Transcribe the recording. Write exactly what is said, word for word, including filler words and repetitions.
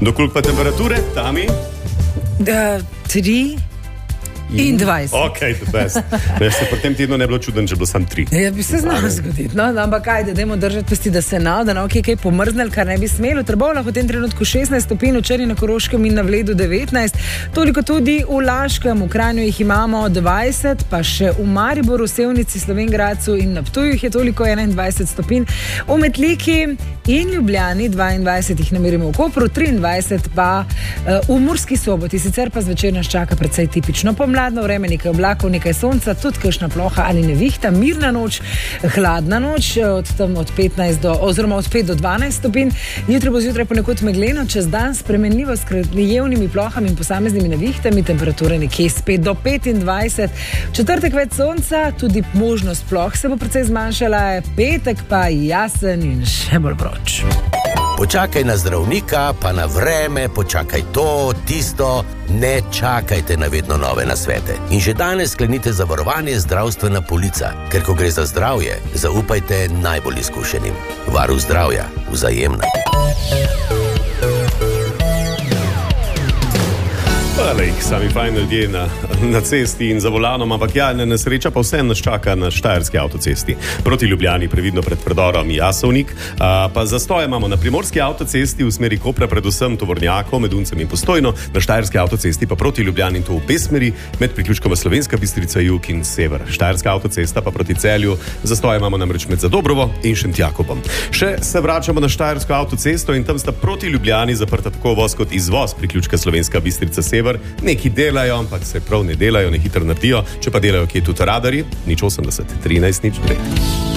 Dokoliko pa temperature, Tami? Da, tri in dvajset. Ok, the best. Ne, se po tem tednu ne bilo čuden, če bilo sam tri. Ja, bi se znalo zgoditi. No, ampak ajde, dajmo držati pesti, da se na, da na ok, kaj pomrznel, kar ne bi smelo. V Trbovljah v tem trenutku šestnajst stopinj, v Črni na Koroškem in na Vledu devetnajst. Toliko tudi v Laškem, v Kranju jih imamo dvajset, pa še v Mariboru, Sevnici, Slovenj Gradcu in na Ptuju jih je toliko enaindvajset stopinj. V Metliki in Ljubljani dvaindvajset jih namerimo v Kopru, triindvajset pa uh, v Murski Soboti. Sicer pa zvečer nas čaka precej tipično pomladno vreme, nekaj oblakov, nekaj sonca, tudi kakšna ploha ali nevihta, mirna noč, hladna noč, od tam od petnajst do, oziroma od pet do dvanajst stopinj. Jutri bo zjutraj ponekod megleno, čez dan spremenljivo s krajevnimi plohami in posameznimi nevihtami, temperature nekje spet do petindvajset. Četrtek več sonca, tudi možnost ploh se bo precej zmanjšala, petek pa jasen in še bolj vroč. Počakaj na zdravnika, pa na vreme, počakaj to, tisto, ne čakajte na vedno nove nasvete. In že danes sklenite zavarovanje zdravstvena polica, ker ko gre za zdravje, zaupajte najbolj izkušenim. Varuh zdravja, Vzajemna. Lej, sami fajn ljudje na, na cesti in za volanom, ampak ja, ne nesreča pa vse nas čaka na štajerski avtocesti. Proti Ljubljani previdno pred predorom Jasovnik, a, pa zastoje imamo na primorski avtocesti v smeri Kopra, predvsem tovornjakov med Uncem in Postojno, na štajerski avtocesti pa proti Ljubljani in to v obe smeri, med priključkoma Slovenska Bistrica, jug in sever. Štajerska avtocesta pa proti Celju, zastoje imamo namreč med Zadobrovo in Šentjakobom. Še se vračamo na štajersko avtocesto in tam sta proti Ljubljani zaprta tako voz kot izvoz priključka Slovenska Bistrica sever. Neki delajo, ampak se prav ne delajo, ne hitro naredijo, če pa delajo kje tudi radarji, nič osemdeset, trinajst, nič dve.